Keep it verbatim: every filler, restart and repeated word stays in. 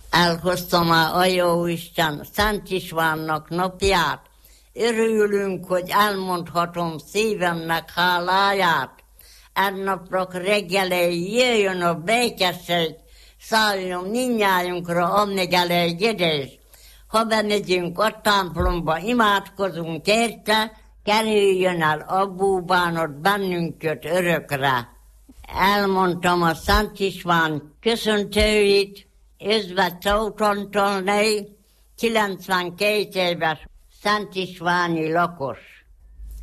elhoztam a Jóisten Szent Istvánnak napját. Örülünk, hogy elmondhatom szívemnek háláját. Ennapra reggelé jöjjön a békesség, szálljon mindnyájunkra, amíg elégedés. Ha bemegyünk a templomba, imádkozunk érte, kerüljön el a búbánat bennünket örökre. Elmondtam a Szent István köszöntőit, Özvegy Tóth Antalné, kilencvenkét éves Szent Istváni lakos.